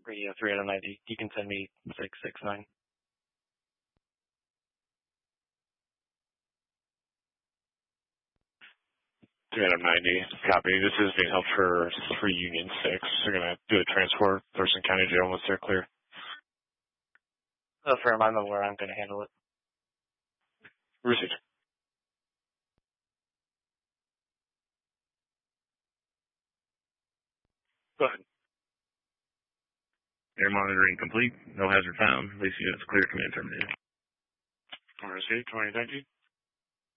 3 out of 90. You can send me 669. 3 out of 90. Copy. This is being held for Union 6. They're going to do a transport. Thurston County Jail once they're clear. Affirm, I'm aware I'm going to handle it. Received. Go ahead. Air monitoring complete. No hazard found. Lease units clear. Command terminated. Received. 20, thank you.